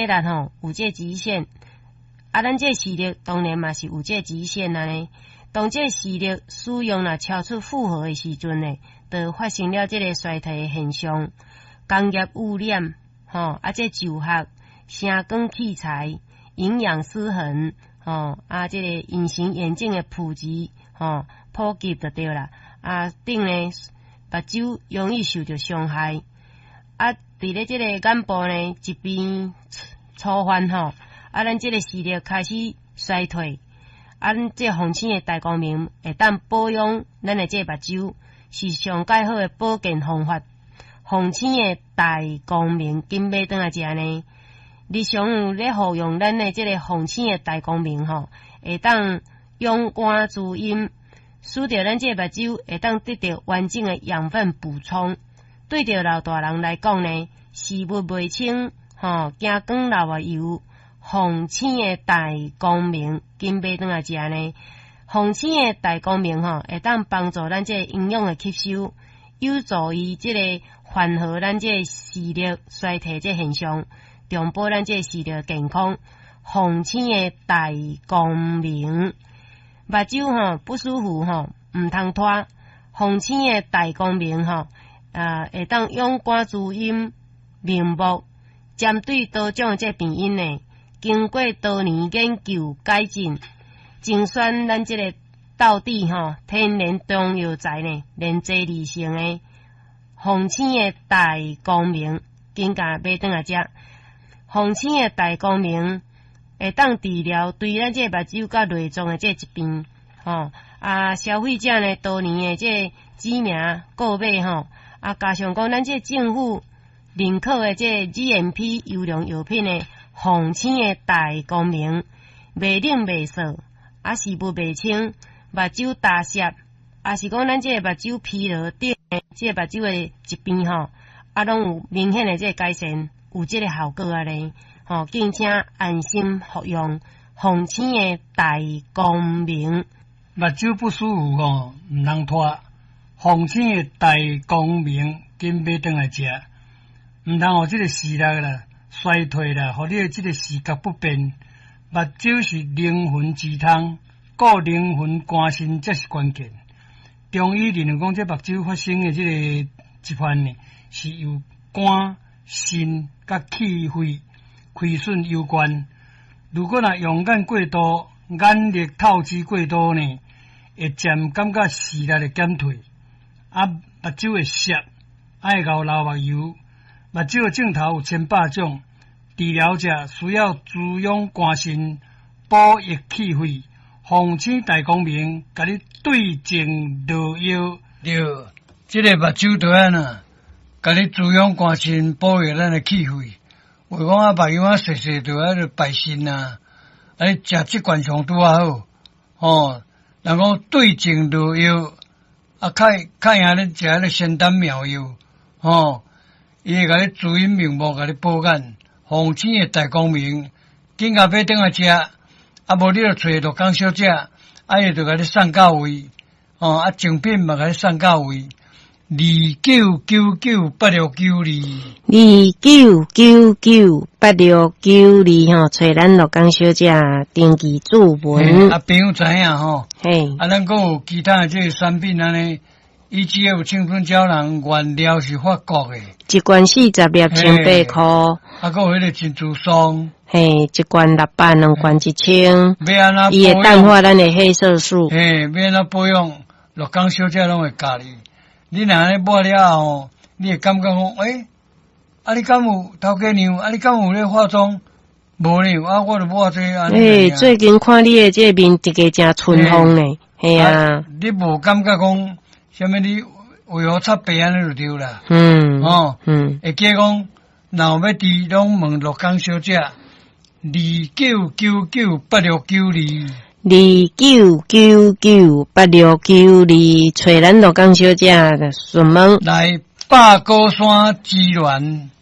体力吼有这极限，咱这视力当然嘛是有这极限呢。当这视力使用了超出负荷的时阵呢，就发生了这个衰退的现象。工业污染这就学、声光器材、营养失衡这个隐形眼镜的普及普及就对啦。顶呢目睭容易受到伤害。伫咧这个眼部呢一边粗犯咱这个视力开始衰退。咱这红星的大光明会当保养咱的这目睭，是上介好的保健方法。红星的大光明紧买转来食呢，日常有咧服用咱的这个红星的大光明会当用肝滋阴，使得咱这目睭会当得到完整的养分补充。对着老大人来讲呢，视物袂清惊光流啊油。红星的大光明紧买转来食呢，红星的大光明会当帮助咱这营养的吸收，有助于这个缓和咱这视力衰退这现象，重保咱这视力健康。红星的大光明，目睭不舒服唔通拖，红星的大光明会当用肝滋阴明目，针对多种这病因呢。经过多年研究改进，精选咱这个道地天然中药材呢，连接理性的红星的大光明，紧甲买转来食。红星的大光明会当治疗对咱这目睭甲内脏的这疾病消费者呢多年的这知名购买加上讲咱这政府认可的这 GMP 优良药品呢。红星的大光明，袂冷袂涩，视物袂清，目睭大涩，是讲咱这目睭疲劳等这目睭的疾病拢有明显的这改善，有这个效果咧。敬请安心服用红星的大光明。 目睭不舒服唔通拖，红星的大光明紧买转来食，唔通互这个视力啦。衰退啦，互你的这个视觉不便。目睭是灵魂之汤，顾灵魂肝肾才是关键。中医认为讲，这目睭发生的这个疾患呢，是由肝、肾甲气血亏损有关。如果若用眼过度、眼力透支过度呢，会渐感觉视力的减退，目睭会涩，爱流目油。目睭的镜头有千百种，治疗者需要滋养肝肾、补益气血。红星大光明，甲你对症落药。对，这个目睭对安呐，甲你滋养肝肾、补益咱的气血。为讲目睭细细就爱排肾啊，食这罐上拄好。人讲对症落药，较赢咧食迄仙丹妙药。伊会甲你滋阴明目，甲你保养。红星的大光明，紧甲买转来食，无你就找罗江小姐，伊就甲你送到位。精品嘛甲你送到位。 29998692，找咱罗江小姐登记注文。 朋友知影嘿。 咱还有其他的这个产品安尼。EGF 青春胶囊原料是法国的， 一罐40粒1,800块。 还有迄个珍珠霜， 一罐600，两罐1000。 要安怎保养？ 伊会淡化咱的黑色素。 要安怎保养？罗江小姐拢会教你。你若安尼抹了后，你会感觉讲，你敢有头家娘？你敢有咧化妆？无呢，我就抹这安尼。 最近看你的这面这个真春风呢，系啊。 你无感觉讲？啥物你为何擦白安尼就对啦？会记讲，若要滴拢问罗江小姐 ，29998692，29998692，找咱罗江小姐顺问来霸高山资源